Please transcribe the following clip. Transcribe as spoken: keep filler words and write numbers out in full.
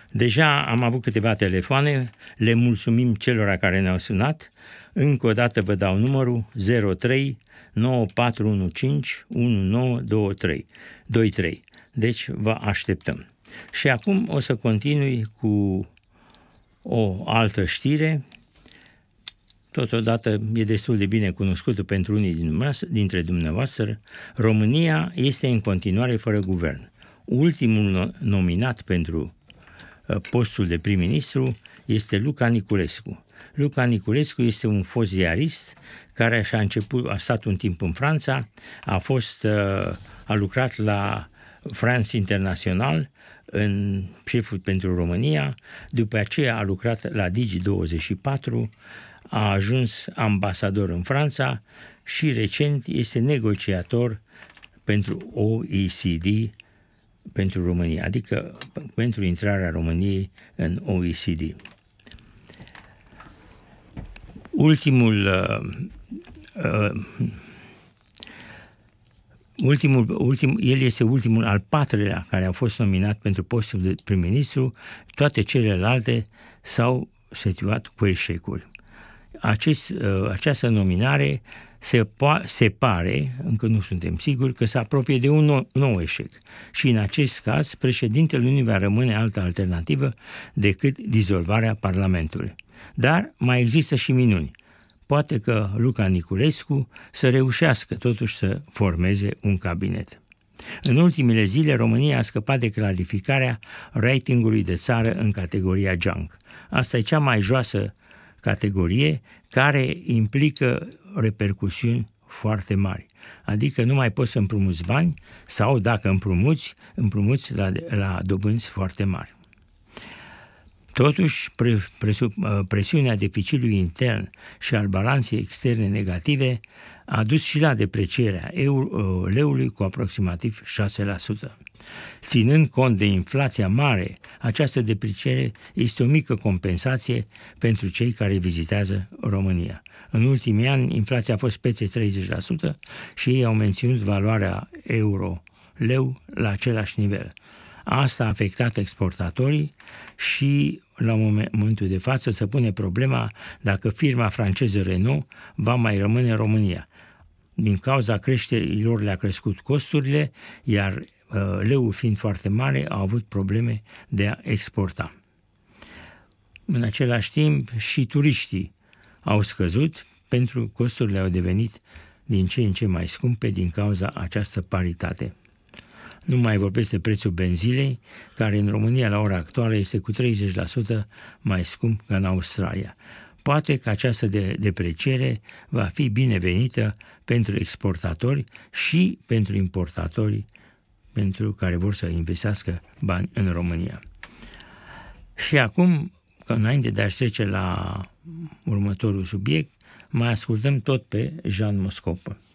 Deja am avut câteva telefoane, le mulțumim celor care ne-au sunat. Încă o dată vă dau numărul zero trei nouă patru unu cinci unu nouă doi trei. Deci vă așteptăm. Și acum o să continui cu o altă știre. Totodată e destul de bine cunoscută pentru unii dintre dumneavoastră. România este în continuare fără guvern. Ultimul nominat pentru postul de prim-ministru este Luca Niculescu. Luca Niculescu este un fost ziarist care și-a început, a stat un timp în Franța, a fost, a lucrat la France International în șeful pentru România, după aceea a lucrat la Digi douăzeci și patru, a ajuns ambasador în Franța și recent este negociator pentru O E C D pentru România, adică pentru intrarea României în O E C D. Ultimul, uh, uh, ultimul, ultim, el este ultimul al patrulea care a fost nominat pentru postul de prim-ministru, toate celelalte s-au situat cu eșecuri. Acest, uh, această nominare se, po- se pare, încă nu suntem siguri, că se apropie de un nou, nou eșec. Și în acest caz, președintele nu va rămâne altă alternativă decât dizolvarea Parlamentului. Dar mai există și minuni. Poate că Luca Niculescu să reușească totuși să formeze un cabinet. În ultimele zile, România a scăpat de clarificarea ratingului de țară în categoria junk. Asta e cea mai joasă categorie care implică repercusiuni foarte mari. Adică nu mai poți să împrumuți bani sau dacă împrumuți, împrumuți la, la dobânzi foarte mari. Totuși, pre, presu, presiunea deficitului intern și al balanței externe negative a dus și la deprecierea leului cu aproximativ șase la sută. Ținând cont de inflația mare, această depreciere este o mică compensație pentru cei care vizitează România. În ultimii ani, inflația a fost peste treizeci la sută și ei au menținut valoarea euro-leu la același nivel. Asta a afectat exportatorii și la momentul de față se pune problema dacă firma franceză Renault va mai rămâne în România. Din cauza creșterii lor le-a crescut costurile, iar uh, leul fiind foarte mare, au avut probleme de a exporta. În același timp, și turiștii au scăzut pentru că costurile au devenit din ce în ce mai scumpe din cauza această paritate. Nu mai vorbesc de prețul benzilei, care în România la ora actuală este cu treizeci la sută mai scump ca în Australia. Poate că această de depreciere va fi binevenită pentru exportatori și pentru importatori pentru care vor să investească bani în România. Și acum, înainte de a trece la următorul subiect, mai ascultăm tot pe Jean Moscopă.